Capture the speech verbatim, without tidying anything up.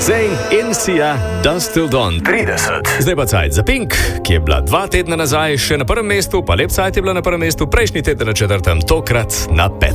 Zayn in Sia, Dust Till Dawn trideset. Zdaj pa cajt za Pink, ki je bila dva tedna nazaj še na prvem mestu, pa lep cajt je bila na prvem mestu, prejšnji teden na četrtem, tokrat na petem.